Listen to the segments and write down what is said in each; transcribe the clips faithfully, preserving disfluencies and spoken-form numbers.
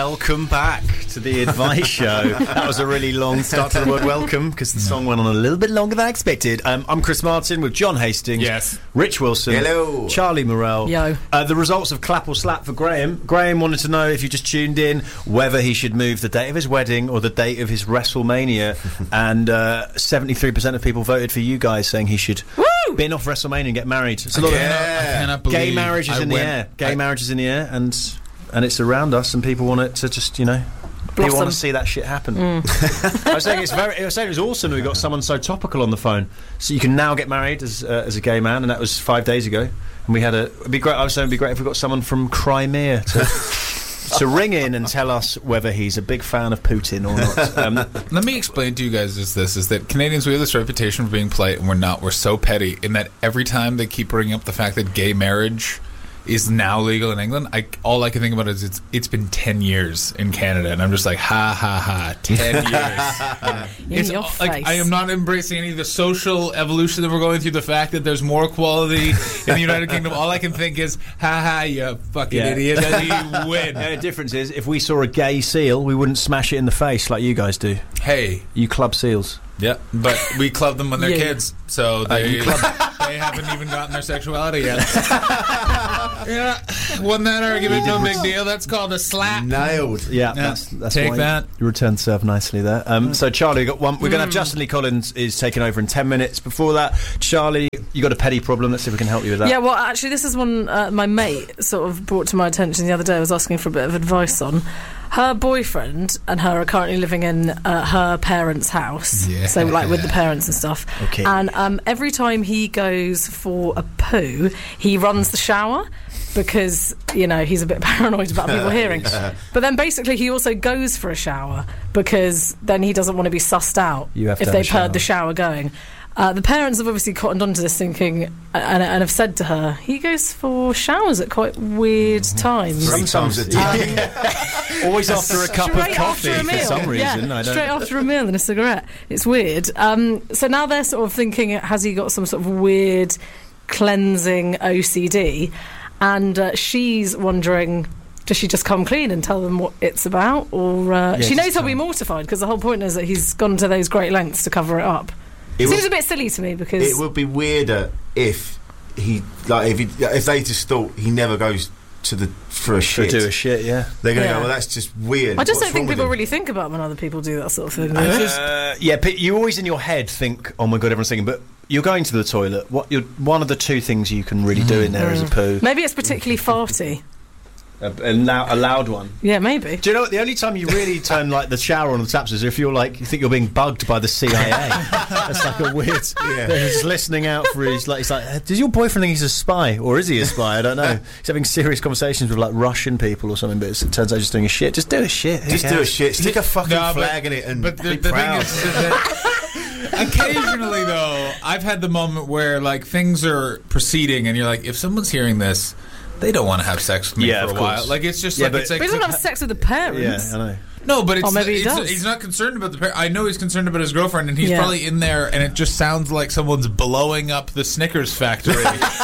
Welcome back to the Advice Show. That was a really long start to the word welcome because the song went on a little bit longer than I expected. Um, I'm Chris Martin with John Hastings. Yes. Rich Wilson. Hello. Charlie Morrell. Yo. Uh, the results of Clap or Slap for Graham. Graham wanted to know, if you just tuned in, whether he should move the date of his wedding or the date of his WrestleMania. And uh, seventy-three percent of people voted for you guys, saying he should Woo! bin off WrestleMania and get married. It's a I lot cannot, of I cannot believe gay marriage is I in the went- air. Gay I- marriage is in the air, and and it's around us, and people want it to just, you know, people Blossom. want to see that shit happen. I was saying it's very. I was saying it was awesome that we got someone so topical on the phone. So you can now get married as uh, as a gay man, and that was five days ago. And we had a. It'd be great. I was saying it'd be great if we got someone from Crimea to. to ring in and tell us whether he's a big fan of Putin or not. Um, Let me explain to you guys is this, is that Canadians, we have this reputation for being polite, and we're not. We're so petty in that every time they keep bringing up the fact that gay marriage is now legal in England, I, all I can think about is it's it's been ten years in Canada, and I'm just like, ha, ha, ha, ten years. Uh, In it's your like face. I am not embracing any of the social evolution that we're going through, the fact that there's more equality in the United Kingdom. All I can think is, ha, ha, you fucking Yeah. idiot, and you win. the difference is, if we saw a gay seal, we wouldn't smash it in the face like you guys do. Hey. You club seals. Yeah, but we club them when they're Yeah. kids, so they, you club- they haven't even gotten their sexuality yet. Yeah, wasn't that argument no big deal? That's called a slap. Nailed. Yeah, Yeah, that's, that's take why that. You returned serve nicely there. Um, so Charlie, we got one. We're going to have Justin Lee Collins is taking over in ten minutes. Before that, Charlie, you got a petty problem. Let's see if we can help you with that. Yeah, well, actually, this is one uh, my mate sort of brought to my attention the other day. I was asking for a bit of advice on. Her boyfriend and her are currently living in uh, her parents' house, Yeah. so like with the parents and stuff. Okay. And um, every time he goes for a poo, he runs the shower because, you know, he's a bit paranoid about people hearing. But then basically he also goes for a shower because then he doesn't want to be sussed out You have to if have a they've shower. heard the shower going. Uh, the parents have obviously cottoned onto this thinking and, and have said to her, he goes for showers at quite weird times. Three times a day. Always after a cup of Straight coffee after a for meal. some reason. Yeah, I don't. straight after a meal and a cigarette. It's weird. Um, so now they're sort of thinking, has he got some sort of weird cleansing O C D? And uh, she's wondering, does she just come clean and tell them what it's about? Or uh, Yeah, she just knows he'll tell be them. mortified because the whole point is that he's gone to those great lengths to cover it up. It Seems would- a bit silly to me because... It would be weirder if he, like, if he, if they just thought he never goes to the for a To shit. do a shit, yeah. They're going to Yeah. go, well, that's just weird. I just What's don't think wrong with people him? really think about when other people do that sort of thing. I just- Uh, yeah, but you always in your head think, oh my god, everyone's thinking, but you're going to the toilet. What? You're, one of the two things you can really do in there is a poo. Maybe it's particularly farty. A, a, lou- a loud one. Yeah, maybe. Do you know what? The only time you really turn like the shower on the taps is if you're like you think you're being bugged by the C I A. That's like a weird. Yeah. He's just listening out for his like. He's like, "Uh, does your boyfriend think he's a spy, or is he a spy? I don't know. He's having serious conversations with like Russian people or something, but it's, it turns out he's just doing a shit. Just do a shit. Who Just do a cares? shit. Stick a fucking No, but- flag in it and But the, be the thing proud. is that occasionally, though, I've had the moment where like things are proceeding, and you're like, if someone's hearing this, they don't want to have sex with me Yeah, for a of while. course. Like it's just Yeah, like but- it's like But he doesn't have sex with the parents. Yeah, I know. no, but it's, Or maybe he it's- does. he's not concerned about the parent. I know he's concerned about his girlfriend, and he's Yeah. probably in there, and it just sounds like someone's blowing up the Snickers factory.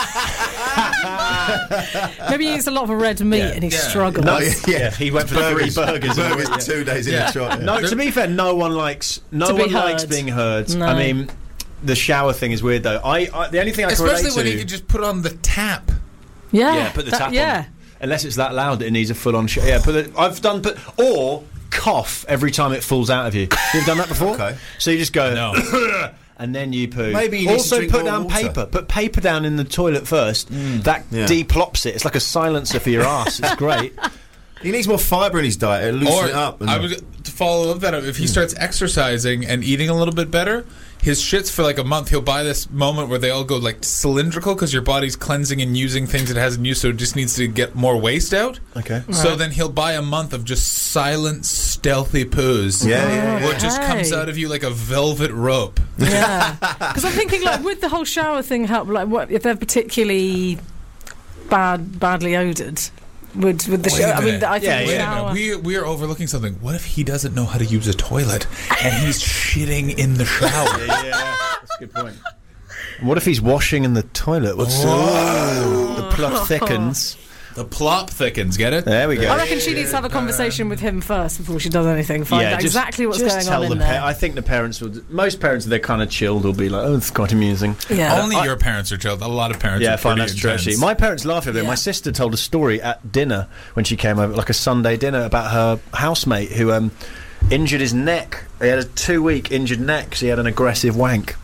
Maybe he eats a lot of red meat Yeah. and he Yeah. struggles. No, yeah. yeah, he went for the three burgers. Burgers Yeah. two days in Yeah. a trot. No, to be fair, no one likes no To be one likes heard. being heard. No. I mean, the shower thing is weird though. I, I the only thing I can Especially relate when to. he could just put on the tap. Yeah, Yeah, put the that- tap yeah. on. Unless it's that loud that it needs a full-on sh- yeah, put the, I've done put or cough every time it falls out of you. You've done that before? Okay. So you just go No. and then you poo. Maybe you need also to drink put more down water. paper. Put paper down in the toilet first. That Yeah. deplops it. It's like a silencer for your ass. It's great. He needs more fibre in his diet. It'll loosen Or it up. And I was to follow up that up. If he starts exercising and eating a little bit better, his shits for like a month. He'll buy this moment where they all go like cylindrical because your body's cleansing and using things it hasn't used, so it just needs to get more waste out. Okay. So Right. then he'll buy a month of just silent, stealthy poos. Yeah, yeah, yeah. Where it just comes Okay. out of you like a velvet rope. Yeah, because I'm thinking like would the whole shower thing help? Like, what if they're particularly bad, badly odoured? Would would the Wait a shower? I mean, minute. I think Yeah, the Wait a shower. minute. We we are overlooking something. What if he doesn't know how to use a toilet and he's shitting in the shower? Yeah, that's a good point. And what if he's washing in the toilet? What's Whoa. the plot thickens? The plop thickens. Get it? There we go. I reckon she needs to have a conversation with him first before she does anything. Find out just- exactly what's just going tell on the in pa- there. I think the parents would. Most parents, they're kind of chilled. Will be like, "Oh, it's quite amusing." Yeah. Only I- your parents are chilled. A lot of parents Yeah, are fine. pretty That's true. intense. Actually, my parents laughed at it. Yeah. My sister told a story at dinner when she came over, like a Sunday dinner, about her housemate who um, injured his neck. He had a two-week injured neck because he had an aggressive wank.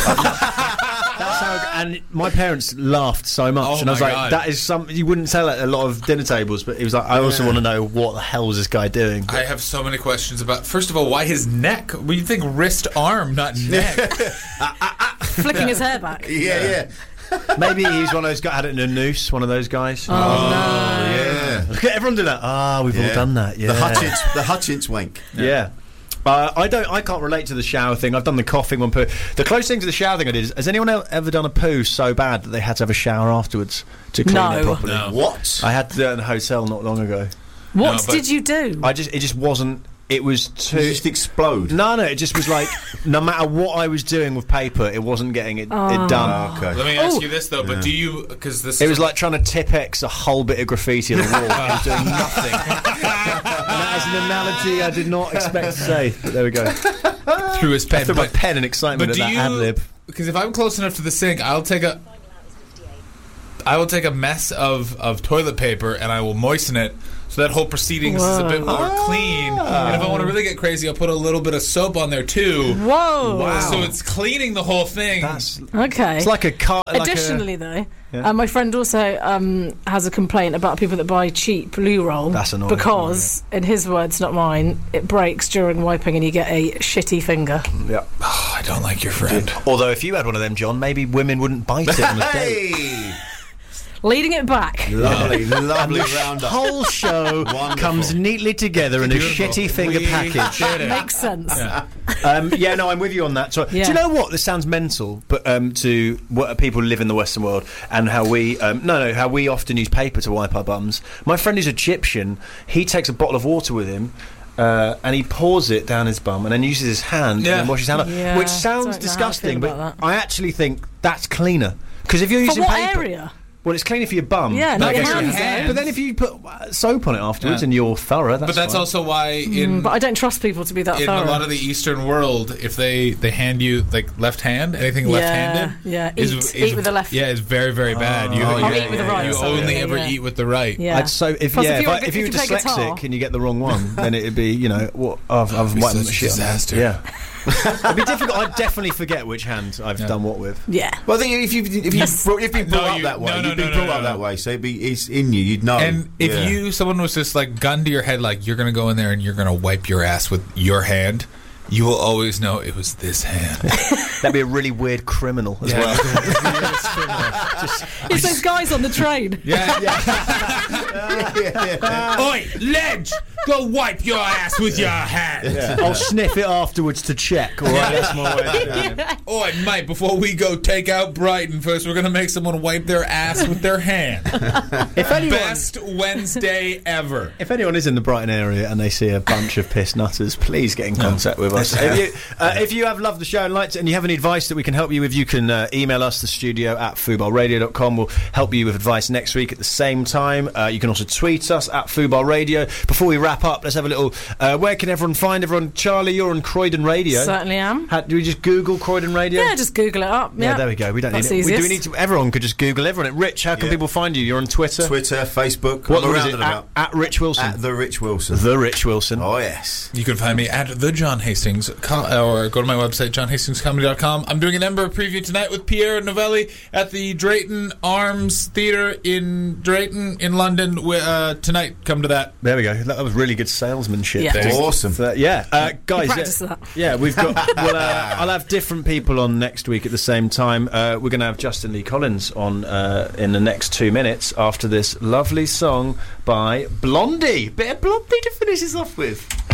That's how, and my parents laughed so much, Oh and I was my like, God. "That is something you wouldn't tell at a lot of dinner tables." But he was like, "I also want to know what the hell is this guy doing?" I have so many questions about. First of all, why his neck? Well, you think wrist, arm, not neck. Flicking his hair back. Yeah, yeah. Maybe he's one of those guys had it in a noose. One of those guys. Oh, no. Yeah. Look at everyone do that. Ah, we've Yeah. all done that. Yeah. The Hutchins, the Hutchins wank. Yeah. Uh, I don't. I can't relate to the shower thing. I've done the coughing one poo. The closest thing to the shower thing I did is: has anyone el- ever done a poo so bad that they had to have a shower afterwards to clean No. it properly? No. What? I had to do it in a hotel not long ago. What No, but- did you do? I just. It just wasn't. It was too. Did you just explode? No, no. It just was like no matter what I was doing with paper, it wasn't getting it, Oh. it done. Okay. Let me ask Oh. you this though, but do you? Because this It was like trying to Tipp-Ex a whole bit of graffiti on the wall. I was doing nothing. And that is an analogy I did not expect to say. But there we go. through his I pen. threw my But, pen in excitement but at do that ad you? lib. Because if I'm close enough to the sink, I'll take a. I will take a mess of, of toilet paper and I will moisten it so that whole proceedings is a bit more Whoa. clean. And if I want to really get crazy, I'll put a little bit of soap on there too. Whoa. Wow. So it's cleaning the whole thing. That's Okay. it's like a car. Like Additionally, though, Yeah. uh, my friend also um, has a complaint about people that buy cheap loo roll. That's annoying. Because, in his words, not mine, it breaks during wiping and you get a shitty finger. a, yeah. Oh, I don't like your friend. Although if you had one of them, John, maybe women wouldn't bite it on a date. Hey! Leading it back. Lovely, And lovely the roundup. whole show Wonderful. comes neatly together in a Beautiful. shitty finger We package. did it. Makes sense. Yeah. um, yeah, no, I'm with you on that. So, Yeah. do you know what? This sounds mental, but um, to what people who live in the Western world and how we, um, no, no, how we often use paper to wipe our bums. My friend who's Egyptian, he takes a bottle of water with him. Uh, and he pours it down his bum and then uses his hand Yeah. and then washes his hand up, Yeah, which don't sounds know how I disgusting, feel but about that. I actually think that's cleaner. Because if you're For using what paper, area? well, it's cleaner for your bum. Yeah, But not I your guess hands, though. But then if you put uh, soap on it afterwards Yeah. and you're thorough, that's But that's fine. also why in Mm, but I don't trust people to be that in thorough. a lot of the Eastern world, if they, they hand you like left hand, anything Yeah, left-handed, yeah. is, Eat- is, eat with the left. Yeah, is very very bad. You, Oh, you, I'll eat with the right, You sorry, only yeah, ever yeah. eat with the right. Yeah. I'd so if Plus, yeah if if, you're- I, if if you were you play dyslexic guitar- and you get the wrong one, then it'd be you know what I've, I've be wiped such my a shit on that. disaster. Yeah, it'd be difficult. I'd definitely forget which hand I've Yeah. done what with. Yeah. Well, I think if you if you brought, if you've been No, brought up you- that way, no, no, you've been no, no, brought no, up no. that way, so it'd be, it's in you. You'd know. And if Yeah. you, someone was just like gun to your head, like you're gonna go in there and you're gonna wipe your ass with your hand, you will always know it was this hand. That'd be a really weird criminal as Yeah. well. It's those guys on the train. Yeah, yeah. yeah, yeah, yeah. Oi, Ledge, go wipe your ass with your hand. I'll sniff it afterwards to check. All right, that's my way. Of doing it. Oi, mate, before we go take out Brighton, first we're gonna make someone wipe their ass with their hand. If anyone, Best Wednesday ever. if anyone is in the Brighton area and they see a bunch of piss nutters, please get in contact with us. If you, uh, if you have loved the show and liked it and you have any advice that we can help you with, you can uh, email us, the studio at football radio dot com. We'll help you with advice next week at the same time. Uh, you can also tweet us at Football Radio. Before we wrap up, let's have a little, uh, where can everyone find everyone? Charlie, you're on Croydon Radio. Certainly am. How, do we just Google Croydon Radio? Yeah, just Google it up. Yeah, Yeah, there we go. We don't That's need it. We, do we easiest. need to? Everyone could just Google everyone. Rich, how can Yeah. people find you? You're on Twitter. Twitter, Facebook, What I'm what is around it? and At, about. at Rich Wilson. At the Rich Wilson. the Rich Wilson. Oh yes. You can find me at the John Hastings, com- or go to my website, john hastings comedy dot com. I'm doing an Ember preview tonight with Pierre Novelli at the Drayton Arms Theatre in Drayton in London. wi- Uh, tonight, come to that. There we go. That was really good salesmanship. Yeah. Thanks. Awesome. So, yeah, uh, guys. Practice uh, that. Yeah, we've got. Well, uh, I'll have different people on next week at the same time. Uh, we're going to have Justin Lee Collins on uh, in the next two minutes after this lovely song by Blondie. Bit of Blondie to finish us off with.